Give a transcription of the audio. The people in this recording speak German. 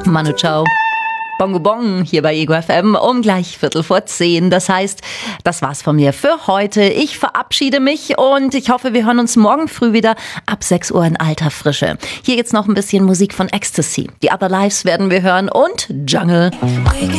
Manu Chao. Bongo Bong hier bei Ego FM um gleich 9:45. Das heißt, das war's von mir für heute. Ich verabschiede mich und ich hoffe, wir hören uns morgen früh wieder ab 6 Uhr in alter Frische. Hier jetzt noch ein bisschen Musik von Ecstasy. Die Other Lives werden wir hören und Jungle.